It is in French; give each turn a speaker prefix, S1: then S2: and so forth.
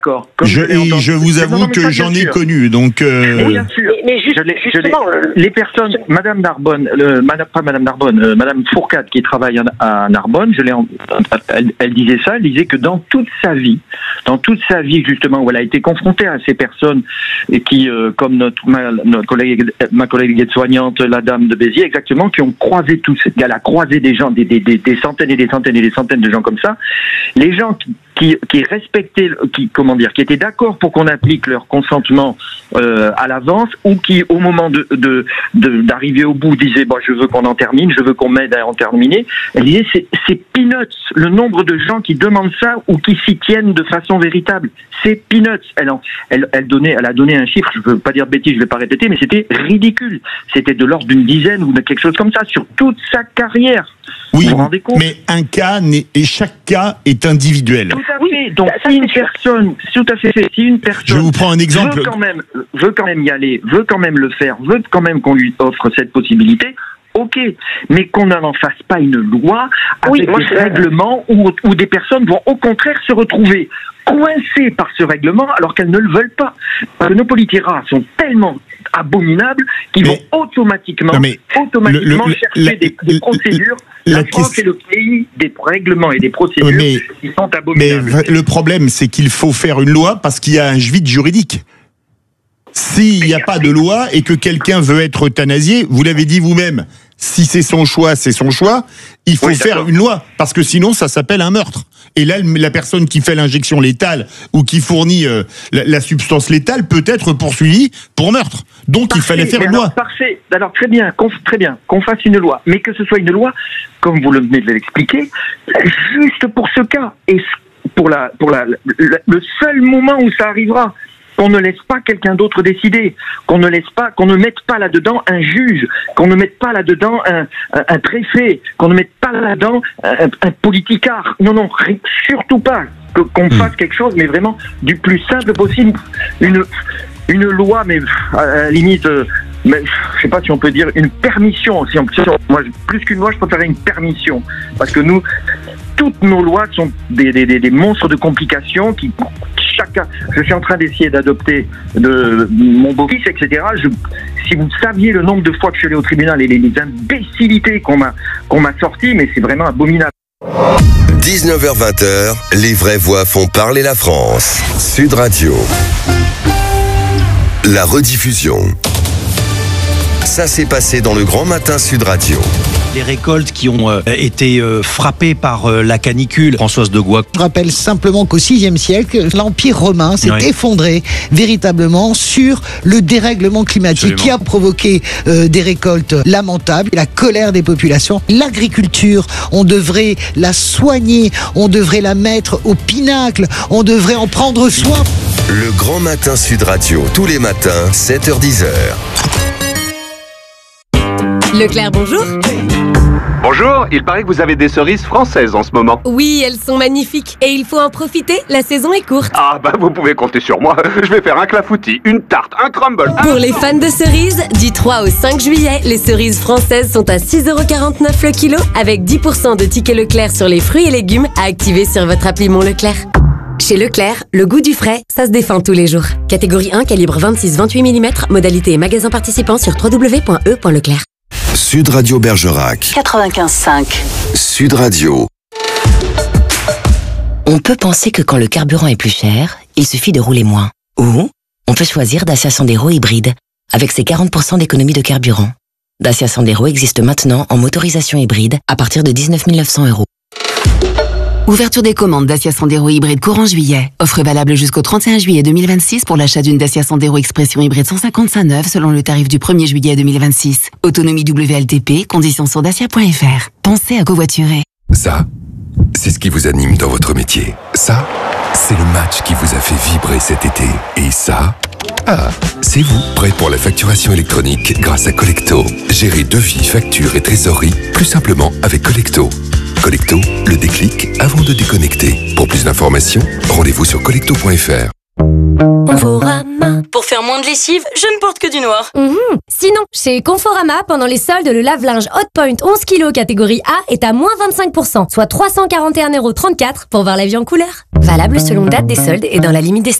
S1: D'accord.
S2: Je vous avoue que j'en ai connu, donc...
S1: Bien sûr.
S3: Mais justement...
S1: Les personnes, Madame Narbonne, Madame Fourcade qui travaille à Narbonne, elle disait ça, elle disait que dans toute sa vie justement, où elle a été confrontée à ces personnes et qui, comme ma collègue aide-soignante, la dame de Béziers, exactement, qui ont croisé tous, elle a croisé des gens, des centaines et des centaines et des centaines de gens comme ça, les gens qui respectaient, qui étaient d'accord pour qu'on applique leur consentement à l'avance, ou qui, au moment d'arriver au bout, disaient je veux qu'on en termine, je veux qu'on m'aide à en terminer. Elle disait c'est peanuts, le nombre de gens qui demandent ça ou qui s'y tiennent de façon véritable. C'est peanuts. Elle a donné un chiffre, je ne veux pas dire de bêtises, je ne vais pas répéter, mais c'était ridicule. C'était de l'ordre d'une dizaine ou de quelque chose comme ça sur toute sa carrière.
S2: Oui,
S1: vous vous rendez compte ?
S2: Mais et chaque cas est individuel.
S1: Tout à fait. Donc si une personne
S2: je vous prends un exemple,
S1: veut quand même y aller, veut quand même le faire, veut quand même qu'on lui offre cette possibilité, ok, mais qu'on n'en fasse pas une loi avec des règlements où des personnes vont au contraire se retrouver coincées par ce règlement alors qu'elles ne le veulent pas. Parce que nos politiras sont tellement abominables qu'ils vont automatiquement chercher des procédures. La France est le pays des règlements et des procédures qui sont abominables.
S2: Mais le problème, c'est qu'il faut faire une loi parce qu'il y a un vide juridique. S'il n'y a pas de loi et que quelqu'un veut être euthanasié, vous l'avez dit vous-même, si c'est son choix, il faut faire une loi, parce que sinon ça s'appelle un meurtre. Et là, la personne qui fait l'injection létale ou qui fournit la substance létale peut être poursuivie pour meurtre. Donc il fallait faire une loi.
S1: Parfait. Alors très bien, qu'on fasse une loi, mais que ce soit une loi, comme vous venez de l'expliquer, juste pour ce cas et pour le seul moment où ça arrivera. Qu'on ne laisse pas quelqu'un d'autre décider, qu'on ne mette pas là-dedans un juge, qu'on ne mette pas là-dedans un préfet, qu'on ne mette pas là-dedans un politicard. Non, surtout pas. Qu'on fasse quelque chose, mais vraiment du plus simple possible. Une loi, mais à la limite, mais je sais pas si on peut dire une permission. Moi, plus qu'une loi, je préférerais une permission, parce que toutes nos lois sont des monstres de complications qui chacun. Je suis en train d'essayer d'adopter de mon beau-fils, etc. Si vous saviez le nombre de fois que je suis allé au tribunal et les imbécilités qu'on m'a sorties, mais c'est vraiment abominable.
S4: 19h-20h, les vraies voix font parler la France. Sud Radio. La rediffusion. Ça s'est passé dans le Grand Matin Sud Radio.
S5: Les récoltes qui ont été frappées par la canicule. Françoise de Goix.
S6: Je rappelle simplement qu'au VIe siècle, l'Empire romain s'est effondré véritablement sur le dérèglement climatique qui a provoqué des récoltes lamentables, la colère des populations. L'agriculture, on devrait la soigner, on devrait la mettre au pinacle, on devrait en prendre soin.
S4: Le Grand Matin Sud Radio, tous les matins, 7h-10h.
S7: Leclerc, bonjour.
S8: Bonjour, il paraît que vous avez des cerises françaises en ce moment.
S7: Oui, elles sont magnifiques et il faut en profiter, la saison est courte.
S8: Ah vous pouvez compter sur moi, je vais faire un clafoutis, une tarte, un crumble.
S7: Pour les fans de cerises, du 3 au 5 juillet, les cerises françaises sont à 6,49€ le kilo avec 10% de tickets Leclerc sur les fruits et légumes à activer sur votre appli Mon Leclerc. Chez Leclerc, le goût du frais, ça se défend tous les jours. Catégorie 1, calibre 26-28 mm, modalité et magasin participant sur www.e.leclerc.
S4: Sud Radio Bergerac
S9: 95.5.
S4: Sud Radio.
S9: On peut penser que quand le carburant est plus cher, il suffit de rouler moins. Ou on peut choisir Dacia Sandero hybride avec ses 40% d'économie de carburant. Dacia Sandero existe maintenant en motorisation hybride à partir de 19 900 €.
S10: Ouverture des commandes Dacia Sandero hybride courant juillet. Offre valable jusqu'au 31 juillet 2026 pour l'achat d'une Dacia Sandero Expression hybride 155 neuve selon le tarif du 1er juillet 2026. Autonomie WLTP, conditions sur dacia.fr. Pensez à covoiturer.
S11: Ça, c'est ce qui vous anime dans votre métier. Ça, c'est le match qui vous a fait vibrer cet été. Et ça, c'est vous, prêt pour la facturation électronique grâce à Collecto. Gérez devis, factures et trésorerie plus simplement avec Collecto. Collecto, le déclic avant de déconnecter. Pour plus d'informations, rendez-vous sur collecto.fr.
S3: Conforama. Pour faire moins de lessive, je ne porte que du noir.
S12: Sinon, chez Conforama, pendant les soldes, le lave-linge Hotpoint 11 kg catégorie A est à moins 25%, soit 341,34 € pour voir la vie en couleur. Valable selon date des soldes et dans la limite des